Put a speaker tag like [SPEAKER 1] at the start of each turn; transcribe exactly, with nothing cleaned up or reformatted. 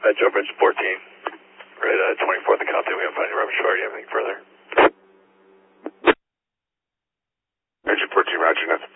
[SPEAKER 1] Uh, Joe Bridge fourteen. Right, uh, twenty-fourth and County. We haven't found any rubber short. Do you have anything further? Bridge fourteen, Roger, nothing.